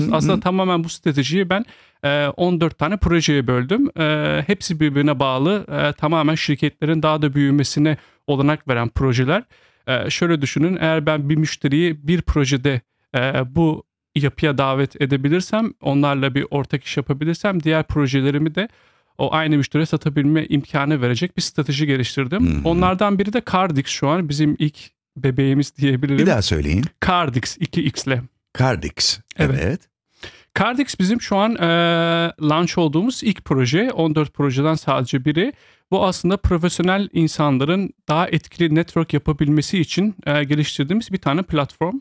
Aslında tamamen bu stratejiyi ben 14 tane projeye böldüm. Hepsi birbirine bağlı. Tamamen şirketlerin daha da büyümesine olanak veren projeler. Şöyle düşünün, eğer ben bir müşteriyi bir projede bu yapıya davet edebilirsem, onlarla bir ortak iş yapabilirsem, diğer projelerimi de o aynı müşteriye satabilme imkanı verecek bir strateji geliştirdim. Onlardan biri de Cardix, şu an bizim ilk bebeğimiz diyebilirim. Bir daha söyleyin. Cardix 2x'le. Cardix. Evet. Evet. Cardix bizim şu an launch olduğumuz ilk proje. 14 projeden sadece biri. Bu aslında profesyonel insanların daha etkili network yapabilmesi için geliştirdiğimiz bir tane platform.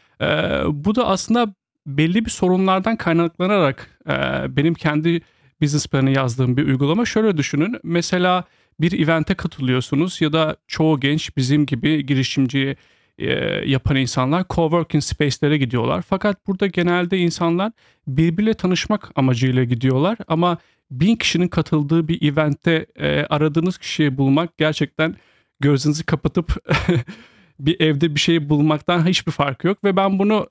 Bu da aslında belli bir sorunlardan kaynaklanarak benim kendi business planı yazdığım bir uygulama. Şöyle düşünün. Mesela bir event'e katılıyorsunuz ya da çoğu genç bizim gibi girişimci yapan insanlar coworking space'lere gidiyorlar. Fakat burada genelde insanlar birbiriyle tanışmak amacıyla gidiyorlar. Ama 1000 kişinin katıldığı bir event'te aradığınız kişiyi bulmak gerçekten gözünüzü kapatıp bir evde bir şey bulmaktan hiçbir farkı yok. Ve ben bunu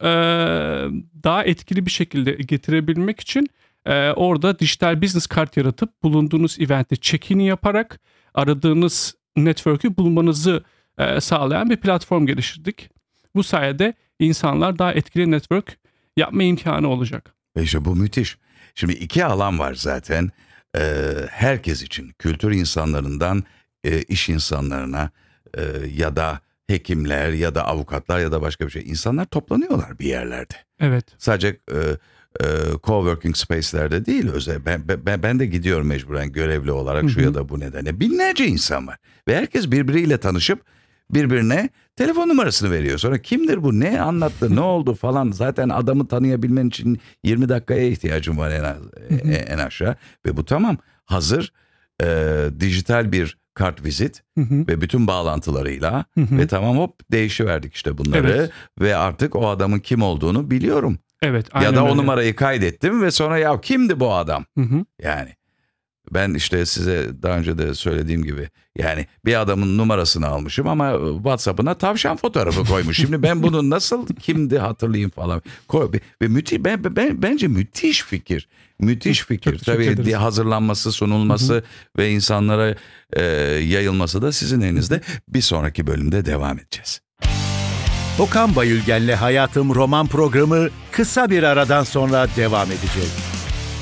daha etkili bir şekilde getirebilmek için orada dijital business kart yaratıp bulunduğunuz event'te check-in yaparak aradığınız network'ü bulmanızı sağlayan bir platform geliştirdik. Bu sayede insanlar daha etkili network yapma imkanı olacak. İşte bu müthiş. Şimdi iki alan var zaten. Herkes için, kültür insanlarından iş insanlarına ya da hekimler ya da avukatlar ya da başka bir şey. İnsanlar toplanıyorlar bir yerlerde. Evet. Sadece coworking space'lerde değil. Ben de gidiyorum mecburen görevli olarak şu ya da bu nedenle. Binlerce insan var. Ve herkes birbiriyle tanışıp birbirine telefon numarasını veriyor. Sonra kimdir bu, ne anlattı, ne oldu falan. Zaten adamı tanıyabilmen için 20 dakikaya ihtiyacım var en aşağı. Ve bu tamam, hazır dijital bir kart vizit ve bütün bağlantılarıyla ve tamam, hop değişiverdik işte bunları. Evet. Ve artık o adamın kim olduğunu biliyorum. Evet. Ya da öyle. o numarayı kaydettim ve sonra ya kimdi bu adam? Yani ben işte size daha önce de söylediğim gibi yani bir adamın numarasını almışım ama WhatsApp'ına tavşan fotoğrafı koymuş. Şimdi ben bunu nasıl kimdi hatırlayayım falan. Ve bence müthiş fikir. Müthiş fikir. Tabii hazırlanması, sunulması ve insanlara yayılması da sizin elinizde. Bir sonraki bölümde devam edeceğiz. Okan Bayülgen'le Hayatım roman programı kısa bir aradan sonra devam edecek.